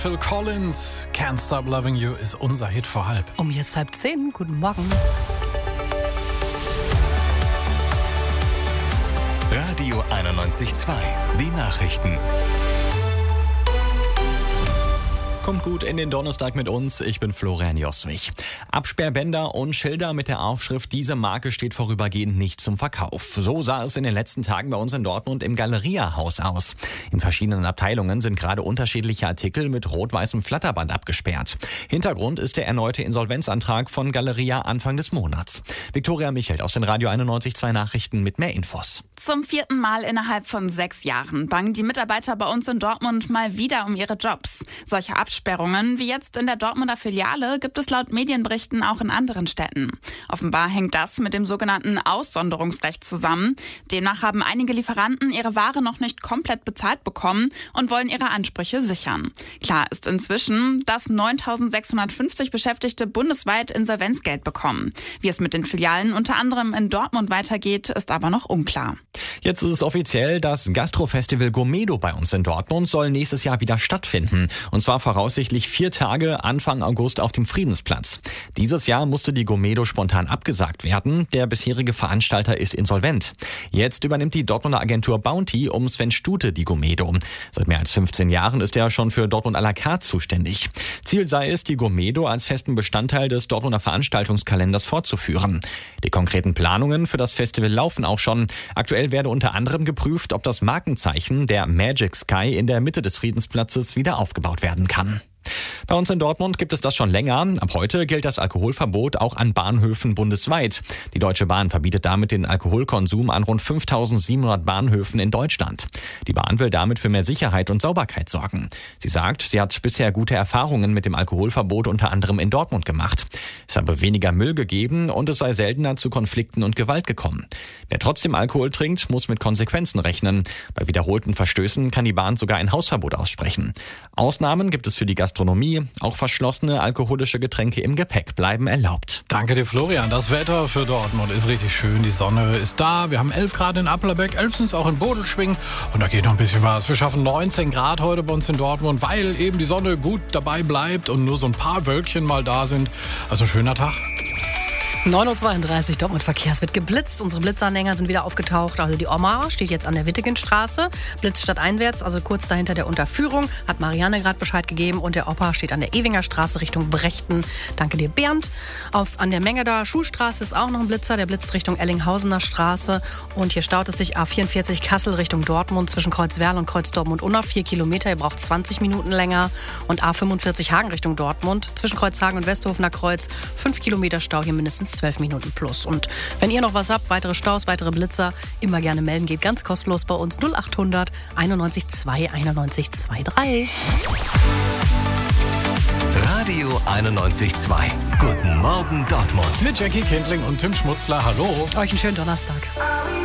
Phil Collins, Can't Stop Loving You ist unser Hit vor halb. Jetzt 9:30. Guten Morgen. Radio 91.2, die Nachrichten. Kommt gut in den Donnerstag mit uns, ich bin Florian Joswig. Absperrbänder und Schilder mit der Aufschrift "Diese Marke steht vorübergehend nicht zum Verkauf". So sah es in den letzten Tagen bei uns in Dortmund im Galeria-Haus aus. In verschiedenen Abteilungen sind gerade unterschiedliche Artikel mit rot-weißem Flatterband abgesperrt. Hintergrund ist der erneute Insolvenzantrag von Galeria Anfang des Monats. Viktoria Michelt aus den Radio 91.2 Nachrichten mit mehr Infos. Zum 4. Mal innerhalb von 6 Jahren bangen die Mitarbeiter bei uns in Dortmund mal wieder um ihre Jobs. Solche Absperrungen wie jetzt in der Dortmunder Filiale gibt es laut Medienberichten auch in anderen Städten. Offenbar hängt das mit dem sogenannten Aussonderungsrecht zusammen. Demnach haben einige Lieferanten ihre Ware noch nicht komplett bezahlt bekommen und wollen ihre Ansprüche sichern. Klar ist inzwischen, dass 9.650 Beschäftigte bundesweit Insolvenzgeld bekommen. Wie es mit den Filialen unter anderem in Dortmund weitergeht, ist aber noch unklar. Jetzt ist es offiziell, das Gastrofestival Gourmedo bei uns in Dortmund soll nächstes Jahr wieder stattfinden. Und zwar voraussichtlich 4 Tage Anfang August auf dem Friedensplatz. Dieses Jahr musste die Gourmedo spontan abgesagt werden. Der bisherige Veranstalter ist insolvent. Jetzt übernimmt die Dortmunder Agentur Bounty um Sven Stute die Gourmedo. Seit mehr als 15 Jahren ist er schon für Dortmund à la carte zuständig. Ziel sei es, die Gourmedo als festen Bestandteil des Dortmunder Veranstaltungskalenders fortzuführen. Die konkreten Planungen für das Festival laufen auch schon. Aktuell werde unter anderem geprüft, ob das Markenzeichen der Magic Sky in der Mitte des Friedensplatzes wieder aufgebaut werden kann. Bei uns in Dortmund gibt es das schon länger. Ab heute gilt das Alkoholverbot auch an Bahnhöfen bundesweit. Die Deutsche Bahn verbietet damit den Alkoholkonsum an rund 5.700 Bahnhöfen in Deutschland. Die Bahn will damit für mehr Sicherheit und Sauberkeit sorgen. Sie sagt, sie hat bisher gute Erfahrungen mit dem Alkoholverbot unter anderem in Dortmund gemacht. Es habe weniger Müll gegeben und es sei seltener zu Konflikten und Gewalt gekommen. Wer trotzdem Alkohol trinkt, muss mit Konsequenzen rechnen. Bei wiederholten Verstößen kann die Bahn sogar ein Hausverbot aussprechen. Ausnahmen gibt es für die Gastronomie. Auch verschlossene alkoholische Getränke im Gepäck bleiben erlaubt. Danke dir, Florian. Das Wetter für Dortmund ist richtig schön. Die Sonne ist da. Wir haben 11 Grad in Applerbeck, 11 sind es auch in Bodelschwing. Und da geht noch ein bisschen was. Wir schaffen 19 Grad heute bei uns in Dortmund, weil eben die Sonne gut dabei bleibt und nur so ein paar Wölkchen mal da sind. Also schöner Tag. 9:32 Uhr, Dortmund-Verkehr. Es wird geblitzt. Unsere Blitzanhänger sind wieder aufgetaucht. Also die Oma steht jetzt an der Wittegenstraße. Blitzt stadteinwärts, also kurz dahinter der Unterführung. Hat Marianne gerade Bescheid gegeben. Und der Opa steht an der Ewinger Straße Richtung Brechten. Danke dir, Bernd. An der Mengedaer Schulstraße ist auch noch ein Blitzer. Der blitzt Richtung Ellinghausener Straße. Und hier staut es sich A44 Kassel Richtung Dortmund zwischen Kreuzwerl und Kreuz Dortmund-Unna. 4 Kilometer. Ihr braucht 20 Minuten länger. Und A45 Hagen Richtung Dortmund zwischen Kreuzhagen und Westhofener Kreuz. 5 Kilometer Stau, hier mindestens 12 Minuten plus. Und wenn ihr noch was habt, weitere Staus, weitere Blitzer, immer gerne melden. Geht ganz kostenlos bei uns. 0800 91 2 91 23. Radio 91.2. Guten Morgen Dortmund. Mit Jackie Kindling und Tim Schmutzler. Hallo. Euch einen schönen Donnerstag.